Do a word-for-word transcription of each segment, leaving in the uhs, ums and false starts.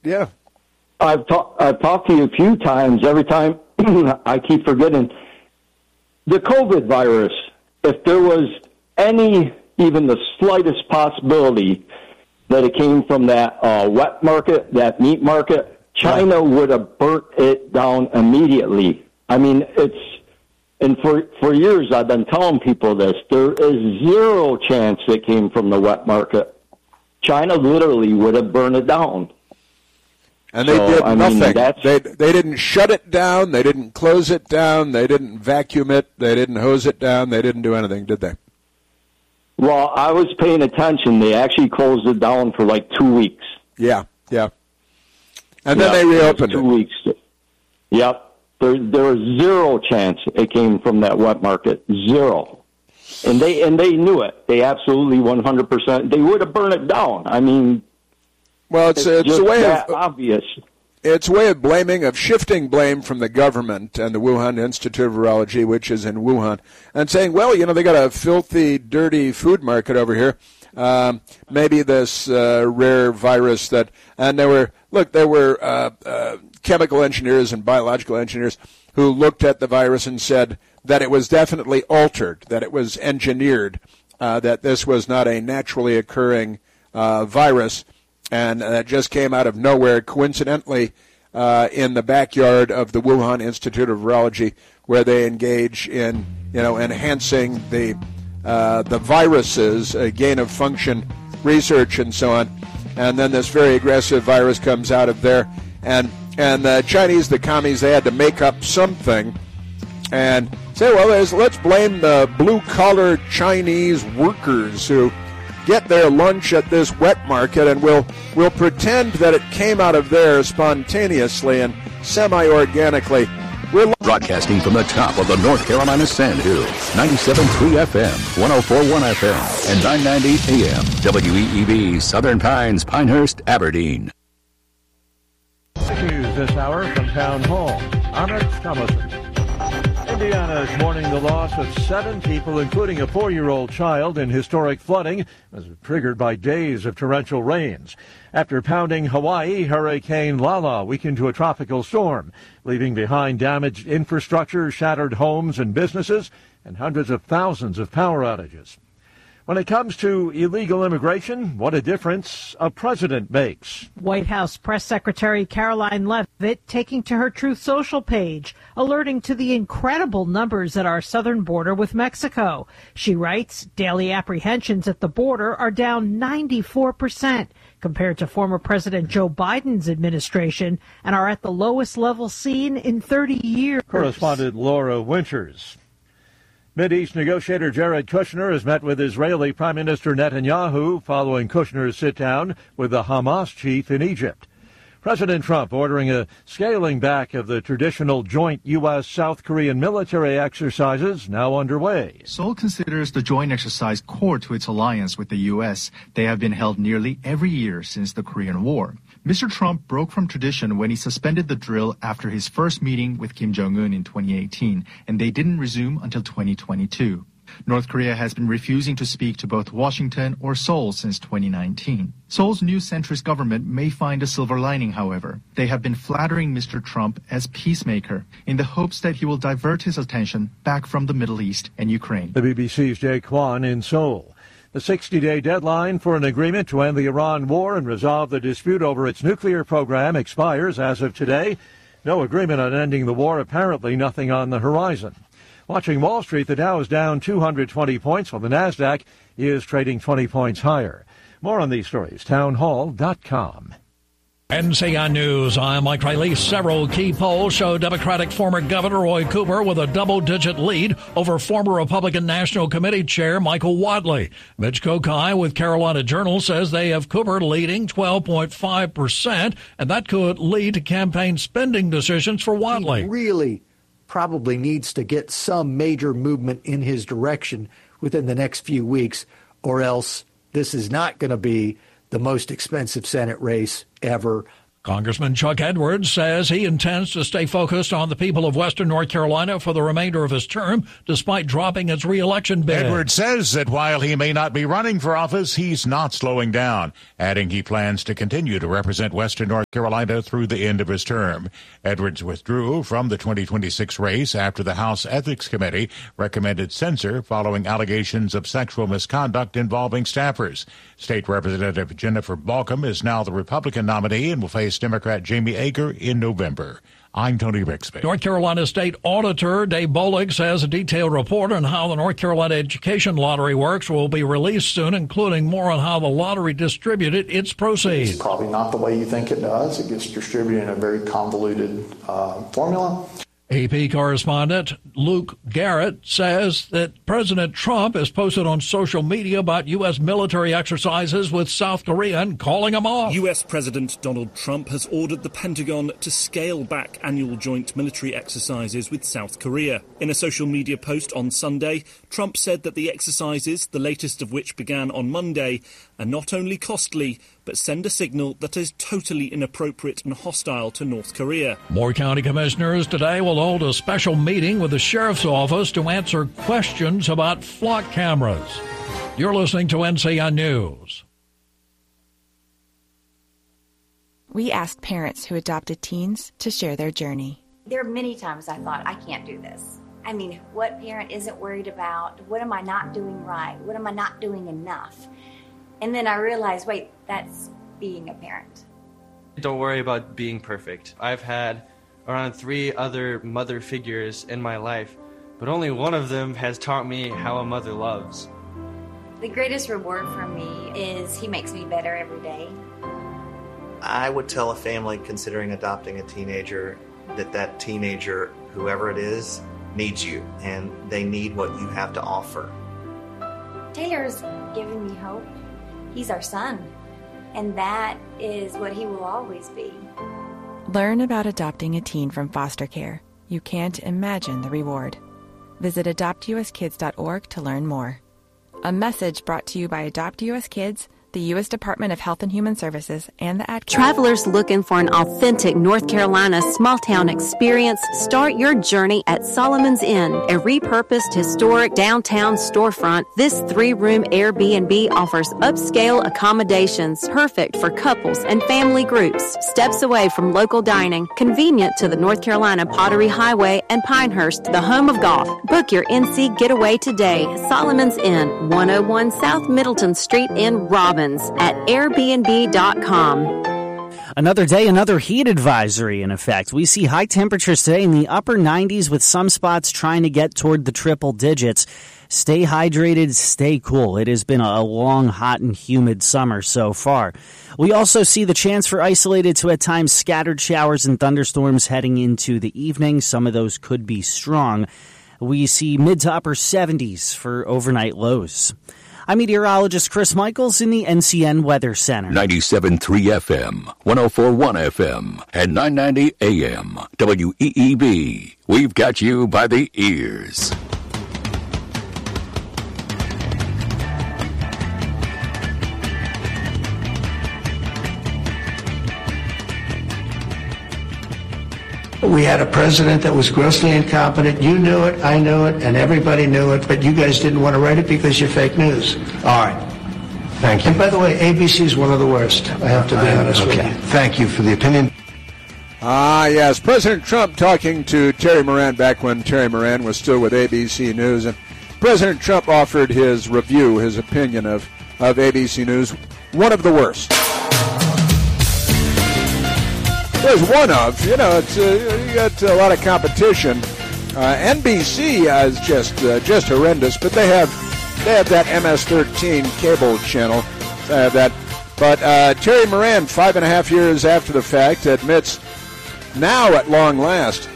Yeah. I've, ta- I've talked to you a few times. Every time I keep forgetting. The COVID virus, if there was any, even the slightest possibility that it came from that uh, wet market, that meat market, China would have burnt it down immediately. I mean, it's, and for, for years I've been telling people this, there is zero chance it came from the wet market. China literally would have burned it down. And they so, did I nothing. Mean, that's, they they didn't shut it down. They didn't close it down. They didn't vacuum it. They didn't hose it down. They didn't do anything, did they? Well, I was paying attention. They actually closed it down for like two weeks. Yeah, yeah. And then yep, they reopened two it. Two weeks. Yep. There, there was zero chance it came from that wet market. Zero. And they and they knew it. They absolutely one hundred percent. They would have burned it down. I mean, well, it's, it's, it's just a way that of obvious. It's a way of blaming, of shifting blame from the government and the Wuhan Institute of Virology, which is in Wuhan, and saying, well, you know, they got a filthy, dirty food market over here. Um, maybe this uh, rare virus that, and there were, look, there were uh, uh, chemical engineers and biological engineers who looked at the virus and said that it was definitely altered, that it was engineered, uh, that this was not a naturally occurring uh, virus. And that just came out of nowhere, coincidentally, uh, in the backyard of the Wuhan Institute of Virology, where they engage in, you know, enhancing the uh, the viruses, uh, gain of function research, and so on. And then this very aggressive virus comes out of there, and and the Chinese, the commies, they had to make up something, and say, well, let's blame the blue-collar Chinese workers who get their lunch at this wet market, and we'll we'll pretend that it came out of there spontaneously and semi-organically. We're broadcasting from the top of the North Carolina Sand Hills, ninety-seven point three F M, one oh four point one F M, and nine ninety A M, W E E B, Southern Pines, Pinehurst, Aberdeen. Issues this hour from Town Hall. Ahmed Thomason. Indiana is mourning the loss of seven people, including a four-year-old child, in historic flooding as triggered by days of torrential rains. After pounding Hawaii, Hurricane Lala weakened to a tropical storm, leaving behind damaged infrastructure, shattered homes and businesses, and hundreds of thousands of power outages. When it comes to illegal immigration, what a difference a president makes. White House Press Secretary Caroline Leavitt taking to her Truth Social page, alerting to the incredible numbers at our southern border with Mexico. She writes, daily apprehensions at the border are down ninety-four percent compared to former President Joe Biden's administration and are at the lowest level seen in thirty years. Correspondent Laura Winters. Mideast negotiator Jared Kushner has met with Israeli Prime Minister Netanyahu following Kushner's sit-down with the Hamas chief in Egypt. President Trump ordering a scaling back of the traditional joint U S South Korean military exercises now underway. Seoul considers the joint exercise core to its alliance with the U S. They have been held nearly every year since the Korean War. Mister Trump broke from tradition when he suspended the drill after his first meeting with Kim Jong-un in twenty eighteen, and they didn't resume until twenty twenty-two. North Korea has been refusing to speak to both Washington or Seoul since twenty nineteen. Seoul's new centrist government may find a silver lining, however. They have been flattering Mister Trump as peacemaker in the hopes that he will divert his attention back from the Middle East and Ukraine. The B B C's Jay Kwan in Seoul. The sixty-day deadline for an agreement to end the Iran war and resolve the dispute over its nuclear program expires as of today. No agreement on ending the war, apparently nothing on the horizon. Watching Wall Street, the Dow is down two hundred twenty points, while the NASDAQ is trading twenty points higher. More on these stories, townhall dot com. N C I News, I'm Mike Riley. Several key polls show Democratic former Governor Roy Cooper with a double-digit lead over former Republican National Committee Chair Michael Whatley. Mitch Kokai with Carolina Journal says they have Cooper leading twelve point five percent, and that could lead to campaign spending decisions for Whatley. He really probably needs to get some major movement in his direction within the next few weeks, or else this is not going to be the most expensive Senate race ever. Congressman Chuck Edwards says he intends to stay focused on the people of Western North Carolina for the remainder of his term, despite dropping his re-election bid. Edwards says that while he may not be running for office, he's not slowing down, adding he plans to continue to represent Western North Carolina through the end of his term. Edwards withdrew from the twenty twenty-six race after the House Ethics Committee recommended censure following allegations of sexual misconduct involving staffers. State Representative Jennifer Balcom is now the Republican nominee and will face Democrat Jamie Ager in November. I'm Tony Rixby. North Carolina State Auditor Dave Bolig says a detailed report on how the North Carolina Education Lottery works will be released soon, including more on how the lottery distributed its proceeds. It's probably not the way you think it does. It gets distributed in a very convoluted uh, formula. A P correspondent Luke Garrett says that President Trump has posted on social media about U S military exercises with South Korea and calling them off. U S President Donald Trump has ordered the Pentagon to scale back annual joint military exercises with South Korea. In a social media post on Sunday, Trump said that the exercises, the latest of which began on Monday, are not only costly, but send a signal that is totally inappropriate and hostile to North Korea. Moore County Commissioners today will hold a special meeting with the Sheriff's Office to answer questions about flock cameras. You're listening to N C N News. We asked parents who adopted teens to share their journey. There are many times I thought, I can't do this. I mean, what parent isn't worried about? What am I not doing right? What am I not doing enough? And then I realized, wait, that's being a parent. Don't worry about being perfect. I've had around three other mother figures in my life, but only one of them has taught me how a mother loves. The greatest reward for me is he makes me better every day. I would tell a family considering adopting a teenager that that teenager, whoever it is, needs you, and they need what you have to offer. Taylor's given me hope. He's our son, and that is what he will always be. Learn about adopting a teen from foster care. You can't imagine the reward. Visit adopt u s kids dot org to learn more. A message brought to you by Adopt U S Kids, the U S Department of Health and Human Services, and the Ad Council. Travelers looking for an authentic North Carolina small-town experience? Start your journey at Solomon's Inn, a repurposed historic downtown storefront. This three-room Airbnb offers upscale accommodations, perfect for couples and family groups. Steps away from local dining, convenient to the North Carolina Pottery Highway and Pinehurst, the home of golf. Book your N C getaway today. Solomon's Inn, one oh one South Middleton Street in Robbins. At airbnb dot com. Another day, another heat advisory in effect. We see high temperatures today in the upper nineties with some spots trying to get toward the triple digits. Stay hydrated, stay cool. It has been a long, hot, and humid summer so far. We also see the chance for isolated to at times scattered showers and thunderstorms heading into the evening. Some of those could be strong. We see mid to upper seventies for overnight lows. I'm meteorologist Chris Michaels in the N C N Weather Center. ninety-seven point three F M, one oh four point one F M, and nine ninety A M. W E E B. We've got you by the ears. We had a president that was grossly incompetent. You knew it, I knew it, and everybody knew it, but you guys didn't want to write it because you're fake news. All right. Thank you. And by the way, A B C is one of the worst, I have to be uh, honest okay. with you. Thank you for the opinion. Ah, yes. President Trump talking to Terry Moran back when Terry Moran was still with A B C News. And President Trump offered his review, his opinion of, of A B C News, one of the worst. There's one of, you know, it's uh, you got a lot of competition. Uh, N B C is just uh, just horrendous, but they have they have that M S thirteen cable channel. Uh, that, but uh, Terry Moran, five and a half years after the fact, admits now at long last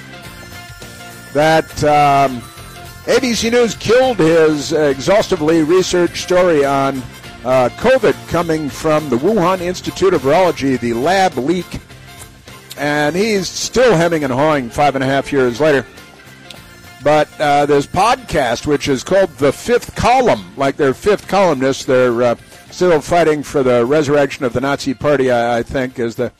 that um, A B C News killed his exhaustively researched story on uh, COVID coming from the Wuhan Institute of Virology, the lab leak. And he's still hemming and hawing five and a half years later. But uh, this podcast, which is called The Fifth Column, like their fifth columnists, they're uh, still fighting for the resurrection of the Nazi Party, I, I think, is the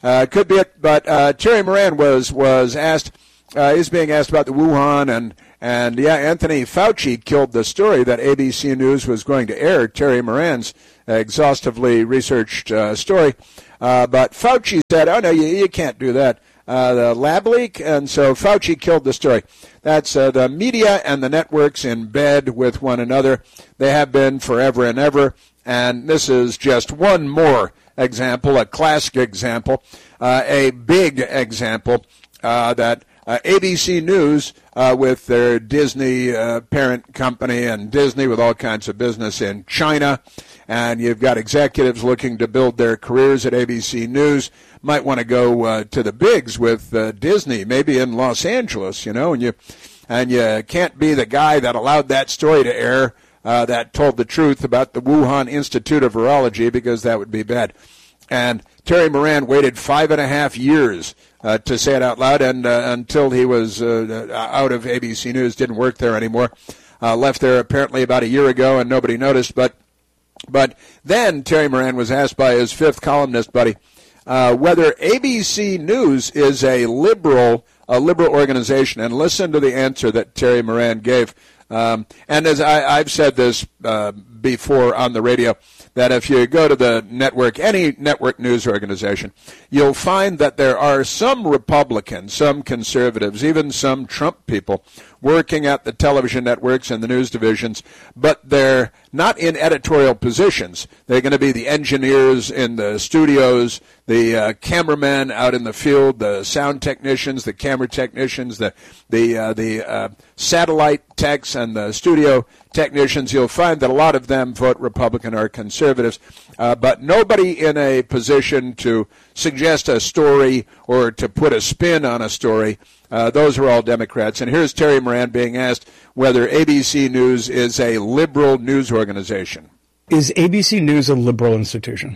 Uh, could be it, but uh, Terry Moran was was asked, uh, is being asked about the Wuhan, and and yeah, Anthony Fauci killed the story that A B C News was going to air, Terry Moran's exhaustively researched uh, story. Uh, but Fauci said, oh, no, you, you can't do that. Uh, the lab leak, and so Fauci killed the story. That's uh, the media and the networks in bed with one another. They have been forever and ever, and this is just one more example, a classic example, uh, a big example uh, that uh, A B C News, uh, with their Disney uh, parent company and Disney with all kinds of business in China, and you've got executives looking to build their careers at A B C News, might want to go uh, to the bigs with uh, Disney, maybe in Los Angeles, you know, and you and you can't be the guy that allowed that story to air uh, that told the truth about the Wuhan Institute of Virology, because that would be bad. And Terry Moran waited five and a half years uh, to say it out loud, and uh, until he was uh, out of A B C News, didn't work there anymore. Uh, left there apparently about a year ago, and nobody noticed. But but then Terry Moran was asked by his fifth columnist buddy uh, whether A B C News is a liberal a liberal organization, and listen to the answer that Terry Moran gave. Um, and as I, I've said this uh, before on the radio, that if you go to the network, any network news organization, you'll find that there are some Republicans, some conservatives, even some Trump people working at the television networks and the news divisions, but they're not in editorial positions. They're going to be the engineers in the studios, the uh, cameramen out in the field, the sound technicians, the camera technicians, the the uh, the uh, satellite techs, and the studio technicians. You'll find that a lot of them vote Republican or conservatives, uh, but nobody in a position to suggest a story or to put a spin on a story. Uh, those are all Democrats. And here's Terry Moran being asked whether A B C News is a liberal news organization. Is A B C News a liberal institution?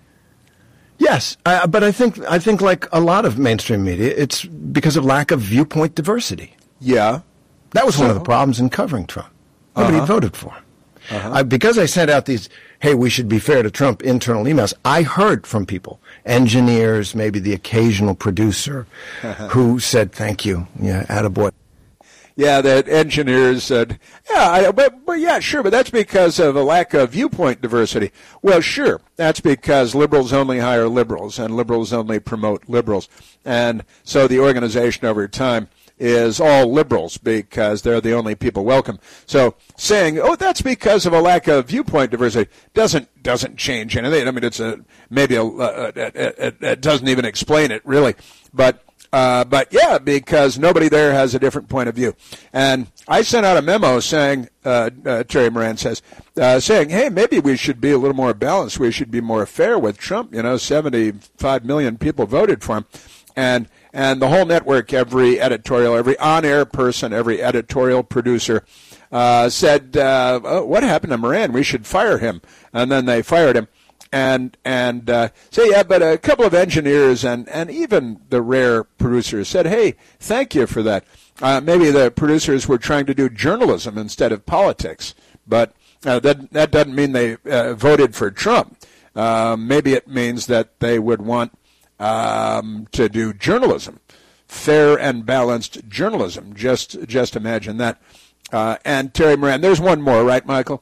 Yes, uh, but I think I think like a lot of mainstream media, it's because of lack of viewpoint diversity. Yeah. That was so? one of the problems in covering Trump. Nobody uh-huh. voted for him. Uh-huh. I, because I sent out these, hey, we should be fair to Trump internal emails, I heard from people, engineers, maybe the occasional producer, who said, thank you, yeah, attaboy. Yeah, that engineers said, yeah, I, but, but yeah, sure, but that's because of a lack of viewpoint diversity. Well, sure, that's because liberals only hire liberals, and liberals only promote liberals. And so the organization over time is all liberals because they're the only people welcome. So saying, oh, that's because of a lack of viewpoint diversity doesn't doesn't change anything. I mean, it's a maybe a, a, a, a it doesn't even explain it really, but uh, but yeah, because nobody there has a different point of view. And I sent out a memo saying, uh, uh, Terry Moran says, uh, saying, hey, maybe we should be a little more balanced. We should be more fair with Trump. You know, seventy-five million people voted for him, and. And the whole network, every editorial, every on-air person, every editorial producer uh, said, uh, oh, what happened to Moran? We should fire him. And then they fired him. And and uh, so, yeah, but a couple of engineers and, and even the rare producers said, hey, thank you for that. Uh, maybe the producers were trying to do journalism instead of politics. But uh, that, that doesn't mean they uh, voted for Trump. Uh, maybe it means that they would want Um, to do journalism, fair and balanced journalism. Just just imagine that. Uh, and Terry Moran, there's one more, right, Michael?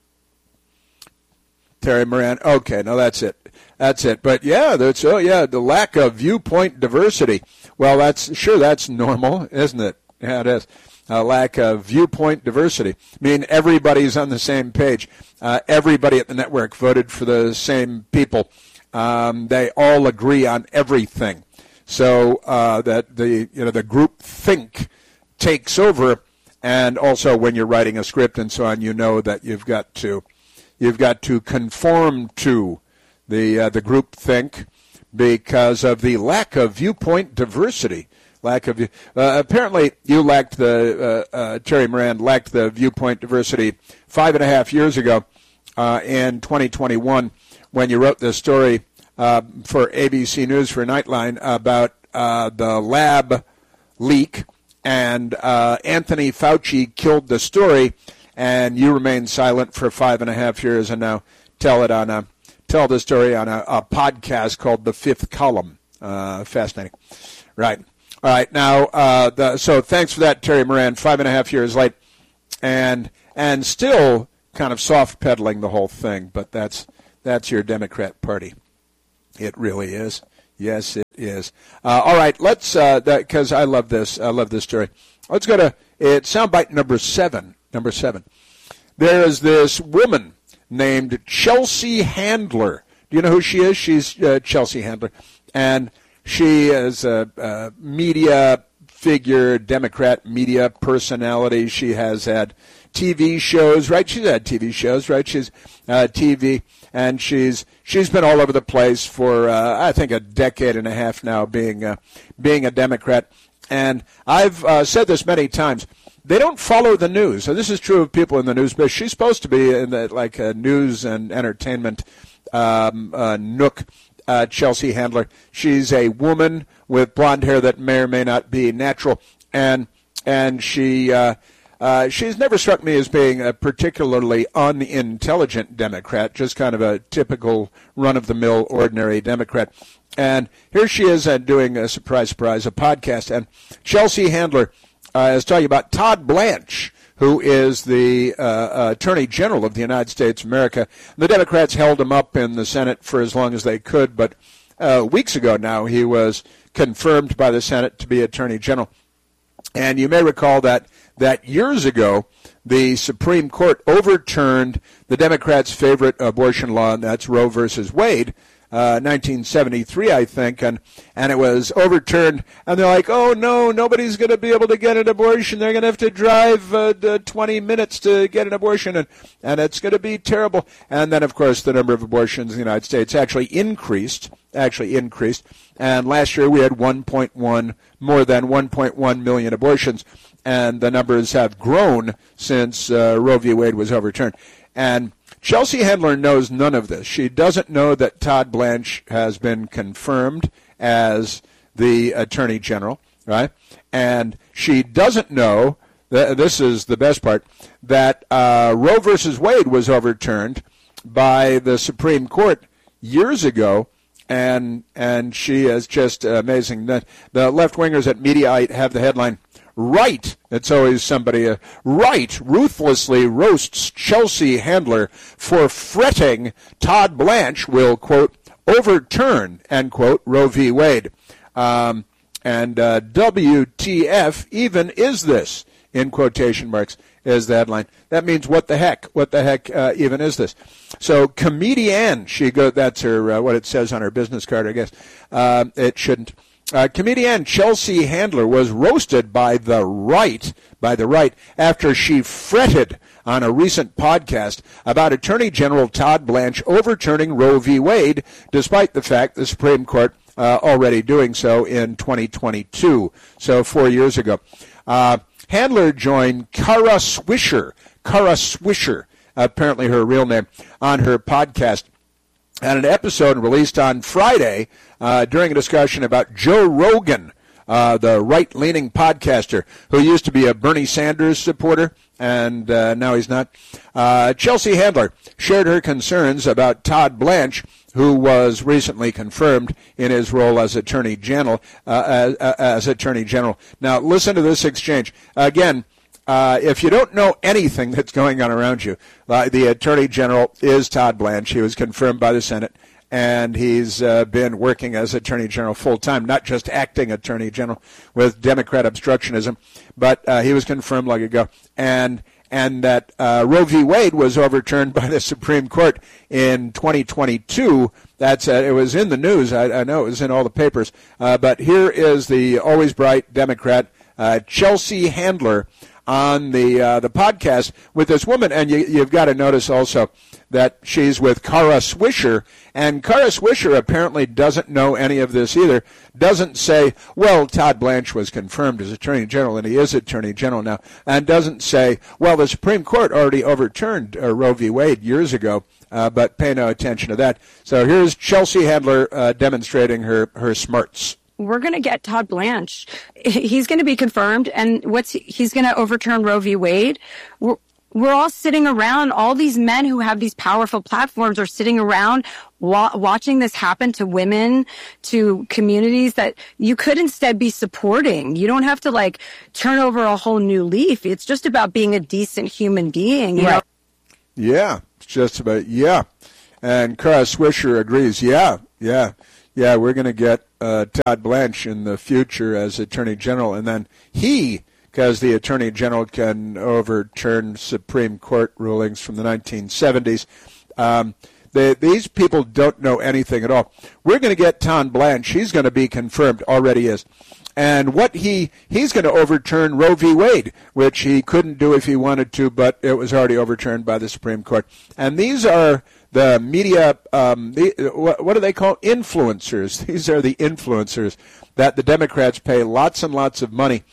Terry Moran. Okay, no, that's it. That's it. But yeah, that's oh yeah, the lack of viewpoint diversity. Well, that's sure that's normal, isn't it? Yeah, it is. A lack of viewpoint diversity. I mean, everybody's on the same page. Uh, everybody at the network voted for the same people. Um, they all agree on everything, so uh, that the you know the group think takes over, and also when you're writing a script and so on, you know that you've got to you've got to conform to the uh, the group think because of the lack of viewpoint diversity. Lack of uh, apparently you lacked the uh, uh, Terry Moran lacked the viewpoint diversity five and a half years ago uh, in twenty twenty-one. When you wrote this story uh, for A B C News for Nightline about uh, the lab leak, and uh, Anthony Fauci killed the story, and you remained silent for five and a half years, and now tell it on a tell the story on a, a podcast called The Fifth Column Uh, fascinating. Right. All right. Now, uh, the, so thanks for that, Terry Moran. Five and a half years late, and and still kind of soft pedaling the whole thing. But that's that's your Democrat Party. It really is. Yes, it is. Uh, all right. Let's uh, because I love this. I love this story. Let's go to it. Soundbite number seven. Number seven. There is this woman named Chelsea Handler. Do you know who she is? She's uh, Chelsea Handler. And she is a, a media figure, Democrat media personality. She has had T V shows, right? She's had T V shows, right? She's uh, T V, and she's she's been all over the place for uh, I think a decade and a half now, being uh, being a Democrat. And I've uh, said this many times. They don't follow the news. So this is true of people in the news, but she's supposed to be in the like a news and entertainment um, uh, nook. Uh, Chelsea Handler. She's a woman with blonde hair that may or may not be natural, and and she uh, uh, she's never struck me as being a particularly unintelligent Democrat, just kind of a typical run-of-the-mill, ordinary Democrat. And here she is uh, doing a surprise, surprise, a podcast, and Chelsea Handler uh, is talking about Todd Blanche, who is the uh, Attorney General of the United States of America. The Democrats held him up in the Senate for as long as they could, but uh, weeks ago now he was confirmed by the Senate to be Attorney General. And you may recall that, that years ago the Supreme Court overturned the Democrats' favorite abortion law, and that's Roe versus Wade, Uh, nineteen seventy-three, I think, and, and it was overturned, and they're like, oh, no, nobody's going to be able to get an abortion. They're going to have to drive uh, twenty minutes to get an abortion, and, and it's going to be terrible. And then, of course, the number of abortions in the United States actually increased, actually increased, and last year we had one point one, more than one point one million abortions, and the numbers have grown since uh, Roe v. Wade was overturned. And Chelsea Handler knows none of this. She doesn't know that Todd Blanche has been confirmed as the Attorney General, right? And she doesn't know, th- this is the best part, that uh, Roe versus Wade was overturned by the Supreme Court years ago, and and she is just amazing. The, the left-wingers at Mediaite have the headline, Right, it's always somebody, uh, Right ruthlessly roasts Chelsea Handler for fretting Todd Blanche will, quote, overturn, end quote, Roe v. Wade. Um, and uh, W T F even is this, in quotation marks, is the headline. That means what the heck, what the heck uh, even is this? So comedian, she go, that's her, uh, what it says on her business card, I guess. Uh, it shouldn't. Uh, comedian Chelsea Handler was roasted by the right, by the right, after she fretted on a recent podcast about Attorney General Todd Blanche overturning Roe v. Wade, despite the fact the Supreme Court uh, already doing so in twenty twenty-two, so four years ago. Uh, Handler joined Kara Swisher, Kara Swisher, apparently her real name, on her podcast. And an episode released on Friday uh, during a discussion about Joe Rogan, uh, the right-leaning podcaster who used to be a Bernie Sanders supporter, and uh, now he's not. Uh, Chelsea Handler shared her concerns about Todd Blanche, who was recently confirmed in his role as Attorney General. Uh, as, uh, as Attorney General. Now, listen to this exchange. Again, Uh, if you don't know anything that's going on around you, uh, the Attorney General is Todd Blanche. He was confirmed by the Senate, and he's uh, been working as Attorney General full-time, not just acting Attorney General with Democrat obstructionism, but uh, he was confirmed long ago. And and that uh, Roe v. Wade was overturned by the Supreme Court in twenty twenty-two. That's uh, it was in the news. I, I know it was in all the papers. Uh, but here is the always bright Democrat, uh, Chelsea Handler, on the uh, the podcast with this woman, and you, you've got to notice also that she's with Kara Swisher, and Kara Swisher apparently doesn't know any of this either, doesn't say, well, Todd Blanche was confirmed as Attorney General, and he is Attorney General now, and doesn't say, well, the Supreme Court already overturned uh, Roe v. Wade years ago, uh, but pay no attention to that. So here's Chelsea Handler uh, demonstrating her, her smarts. We're going to get Todd Blanche. He's going to be confirmed, and what's he's going to overturn Roe v. Wade. We're, we're all sitting around, all these men who have these powerful platforms are sitting around wa- watching this happen to women, to communities that you could instead be supporting. You don't have to like turn over a whole new leaf. It's just about being a decent human being, you right. know? Yeah, it's just about, yeah. And Kara Swisher agrees, yeah, yeah, yeah, we're going to get uh, Todd Blanche in the future as Attorney General, and then he, because the Attorney General can overturn Supreme Court rulings from the nineteen seventies. Um, they, these people don't know anything at all. We're going to get Todd Blanche. He's going to be confirmed, already is. And what he, he's going to overturn Roe v. Wade, which he couldn't do if he wanted to, but it was already overturned by the Supreme Court. And these are the media, um, the, what, what do they call influencers? These are the influencers that the Democrats pay lots and lots of money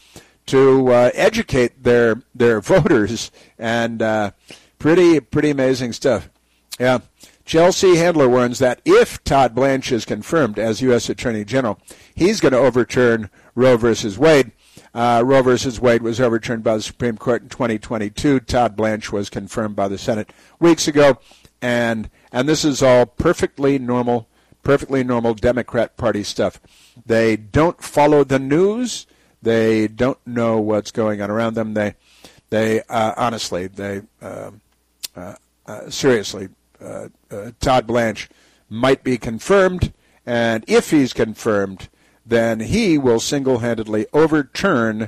to uh, educate their their voters, and uh, pretty pretty amazing stuff. Yeah, Chelsea Handler warns that if Todd Blanche is confirmed as U S Attorney General, he's going to overturn Roe versus Wade. Uh, Roe versus Wade was overturned by the Supreme Court in twenty twenty-two. Todd Blanche was confirmed by the Senate weeks ago, and and this is all perfectly normal, perfectly normal Democrat Party stuff. They don't follow the news. They don't know what's going on around them. They, they uh, honestly, they uh, uh, uh, seriously, uh, uh, Todd Blanche might be confirmed, and if he's confirmed, then he will single-handedly overturn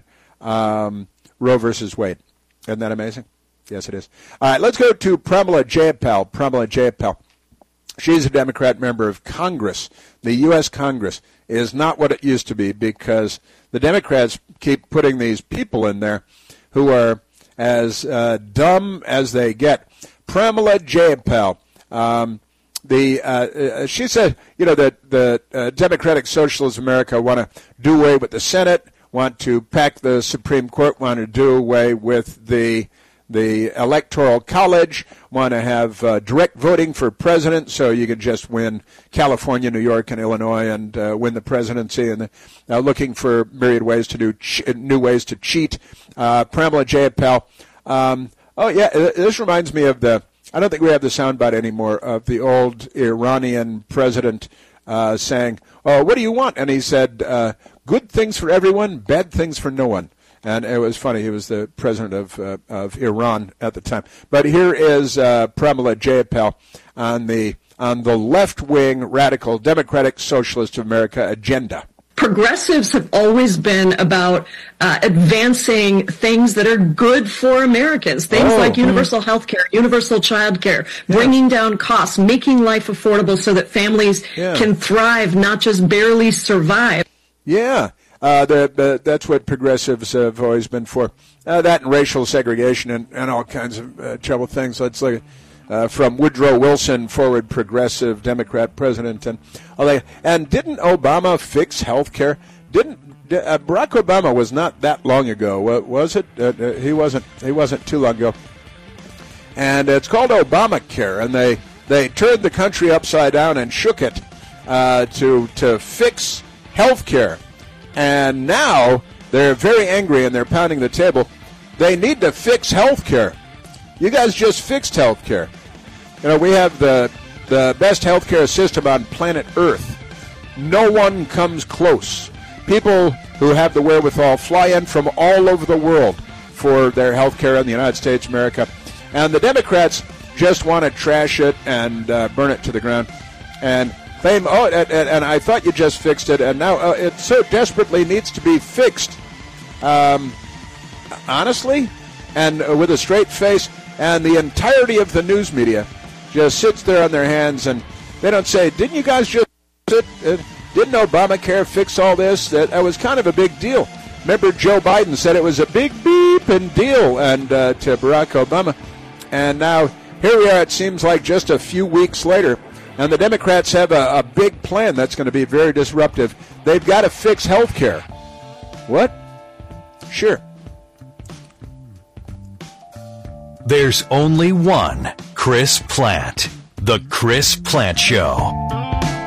um, Roe versus Wade. Isn't that amazing? Yes, it is. All right, let's go to Pramila Jayapal. Pramila Jayapal. She's a Democrat member of Congress. The U S Congress is not what it used to be because the Democrats keep putting these people in there who are as uh, dumb as they get. Pramila Jayapal, um, the uh, uh, she said, you know, that the uh, Democratic Socialists of America want to do away with the Senate, want to pack the Supreme Court, want to do away with the the Electoral College, want to have uh, direct voting for president so you can just win California, New York, and Illinois and uh, win the presidency, and uh, looking for myriad ways to do ch- new ways to cheat. Uh, Pramila Jayapal. Um, oh, yeah, this reminds me of the, I don't think we have the soundbite anymore, of the old Iranian president uh, saying, oh, what do you want? And he said, uh, good things for everyone, bad things for no one. And it was funny. He was the president of uh, of Iran at the time. But here is uh, Pramila Jayapal on the on the left-wing radical Democratic Socialist of America agenda. Progressives have always been about uh, advancing things that are good for Americans, things oh, like universal mm. health care, universal child care, yeah. bringing down costs, making life affordable so that families yeah. can thrive, not just barely survive. Yeah. Uh, the, the, that's what progressives have always been for. Uh, that and racial segregation and, and all kinds of uh, trouble things. Let's look at uh, from Woodrow Wilson, forward progressive Democrat president. And and didn't Obama fix health care? Didn't uh, Barack Obama was not that long ago, was it? Uh, he wasn't. He wasn't too long ago. And it's called Obamacare, and they they turned the country upside down and shook it uh, to to fix health care. And now they're very angry and they're pounding the table. They need to fix health care. You guys just fixed health care. You know, we have the the best health care system on planet Earth. No one comes close. People who have the wherewithal fly in from all over the world for their health care in the United States of America. And the Democrats just want to trash it and uh, burn it to the ground. And claim, oh, and, and I thought you just fixed it, and now uh, it so desperately needs to be fixed. Um, honestly, and uh, with a straight face, and the entirety of the news media just sits there on their hands, and they don't say, didn't you guys just fix it? Uh, didn't Obamacare fix all this? That, that was kind of a big deal. Remember, Joe Biden said it was a big beep and deal and uh, to Barack Obama. And now, here we are, it seems like just a few weeks later, and the Democrats have a, a big plan that's going to be very disruptive. They've got to fix health care. What? Sure. There's only one Chris Plante. The Chris Plante Show.